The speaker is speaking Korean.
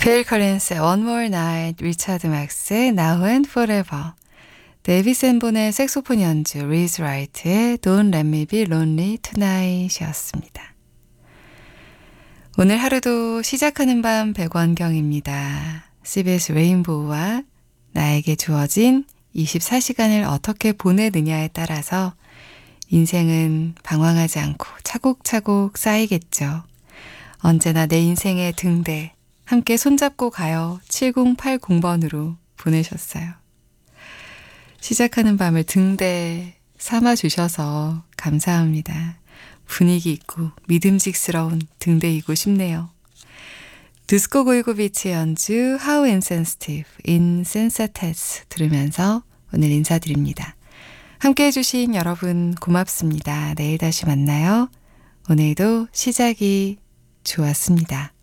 필 컬린스의 One More Night, 리차드 막스의 Now and Forever, 데이비 샌본의 색소폰 연주, 리즈 라이트의 Don't Let Me Be Lonely Tonight이었습니다. 오늘 하루도 시작하는 밤 백원경입니다. CBS 레인보우와 나에게 주어진 24시간을 어떻게 보내느냐에 따라서 인생은 방황하지 않고 차곡차곡 쌓이겠죠. 언제나 내 인생의 등대 함께 손잡고 가요 7080번으로 보내셨어요. 시작하는 밤을 등대 삼아주셔서 감사합니다. 분위기 있고 믿음직스러운 등대이고 싶네요. 두스코 고이고비치의 연주 How Insensitive, Insensatez 들으면서 오늘 인사드립니다. 함께 해주신 여러분 고맙습니다. 내일 다시 만나요. 오늘도 시작이 좋았습니다.